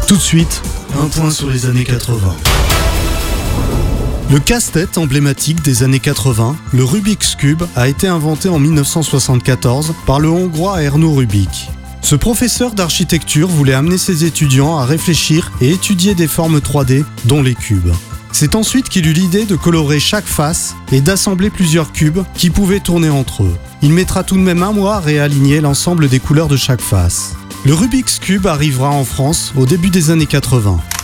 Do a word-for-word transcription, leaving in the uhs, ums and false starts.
Tout de suite, un point sur les années quatre-vingts. Le casse-tête emblématique des années quatre-vingts, le Rubik's Cube, a été inventé en dix-neuf cent soixante-quatorze par le Hongrois Ernő Rubik. Ce professeur d'architecture voulait amener ses étudiants à réfléchir et étudier des formes trois D, dont les cubes. C'est ensuite qu'il eut l'idée de colorer chaque face et d'assembler plusieurs cubes qui pouvaient tourner entre eux. Il mettra tout de même un mois à réaligner l'ensemble des couleurs de chaque face. Le Rubik's Cube arrivera en France au début des années quatre-vingts.